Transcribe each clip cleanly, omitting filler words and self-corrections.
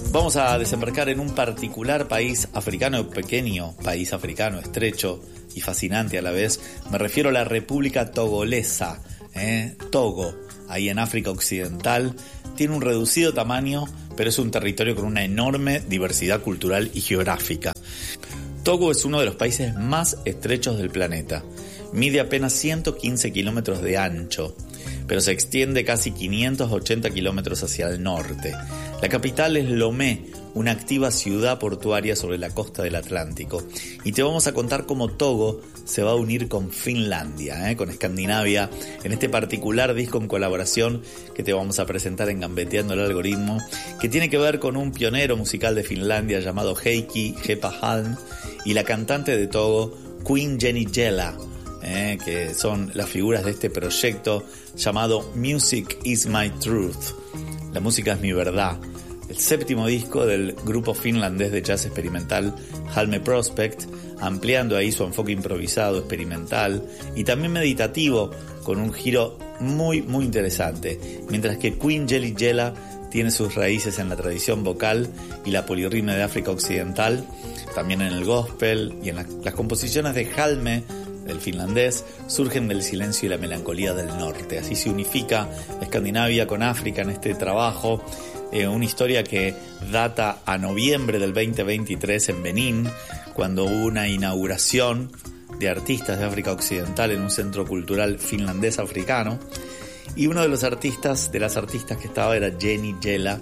Vamos a desembarcar en un particular país africano, pequeño país africano, estrecho y fascinante a la vez. Me refiero a la República Togolesa, Togo, ahí en África Occidental. Tiene un reducido tamaño, pero es un territorio con una enorme diversidad cultural y geográfica. Togo es uno de los países más estrechos del planeta. Mide apenas 115 kilómetros de ancho, pero se extiende casi 580 kilómetros hacia el norte. La capital es Lomé, una activa ciudad portuaria sobre la costa del Atlántico. Y te vamos a contar cómo Togo se va a unir con Finlandia, con Escandinavia, en este particular disco en colaboración que te vamos a presentar en Gambeteando el Algoritmo, que tiene que ver con un pionero musical de Finlandia llamado Heikki Jepahalm y la cantante de Togo, Queen Jenny Jela, que son las figuras de este proyecto llamado Music is My Truth. La música es mi verdad. El séptimo disco del grupo finlandés de jazz experimental Halme Prospect, ampliando ahí su enfoque improvisado, experimental y también meditativo, con un giro muy muy interesante, mientras que Queen Jenny Jela tiene sus raíces en la tradición vocal y la polirritmia de África Occidental, también en el gospel y en las composiciones de Halme, el finlandés, surgen del silencio y la melancolía del norte. Así se unifica Escandinavia con África en este trabajo, una historia que data a noviembre del 2023 en Benín, cuando hubo una inauguración de artistas de África Occidental en un centro cultural finlandés africano, y uno de las artistas que estaba era Jenny Jela,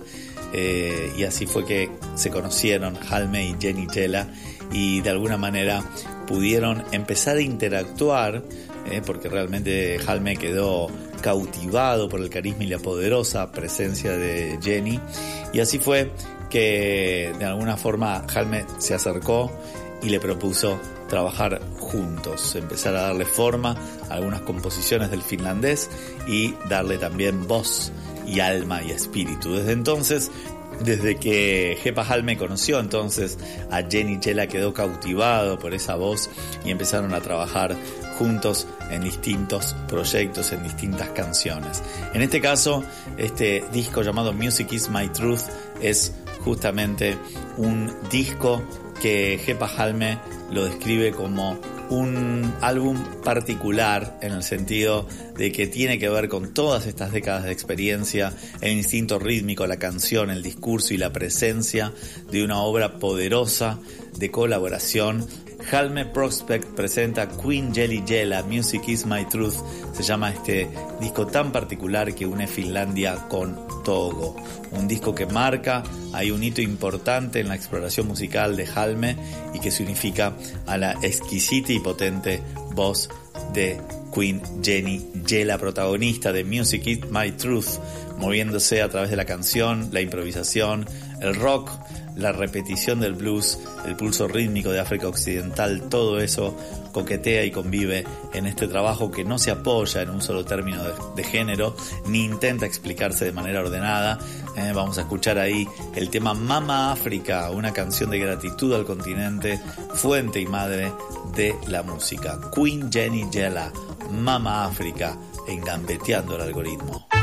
y así fue que se conocieron Halme y Jenny Jela, y de alguna manera pudieron empezar a interactuar, porque realmente Halme quedó cautivado por el carisma y la poderosa presencia de Jenny, y así fue que de alguna forma Halme se acercó y le propuso trabajar juntos, empezar a darle forma a algunas composiciones del finlandés y darle también voz y alma y espíritu. Desde entonces, desde que Jepahalm conoció entonces a Jenny Jela, quedó cautivado por esa voz y empezaron a trabajar juntos en distintos proyectos, en distintas canciones. En este caso, este disco llamado Music is My Truth es justamente un disco que Jepahalm lo describe como un álbum particular, en el sentido de que tiene que ver con todas estas décadas de experiencia, el instinto rítmico, la canción, el discurso y la presencia de una obra poderosa de colaboración. Halme Prospect presenta Queen Jenny Jela, Music is My Truth. Se llama este disco tan particular que une Finlandia con Togo. Un disco que marca, hay un hito importante en la exploración musical de Halme y que se unifica a la exquisita y potente voz de Queen Jenny Jela, protagonista de Music is My Truth, moviéndose a través de la canción, la improvisación, el rock, la repetición del blues, el pulso rítmico de África Occidental. Todo eso coquetea y convive en este trabajo que no se apoya en un solo término de género, ni intenta explicarse de manera ordenada. Vamos a escuchar ahí el tema Mama África, una canción de gratitud al continente, fuente y madre de la música. Queen Jenny Jela, Mama África, en Gambeteando el Algoritmo.